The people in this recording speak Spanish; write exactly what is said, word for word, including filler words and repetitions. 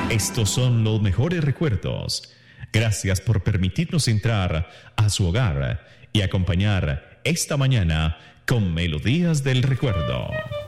Estos son los mejores recuerdos. Gracias por permitirnos entrar a su hogar y acompañar esta mañana con Melodías del Recuerdo.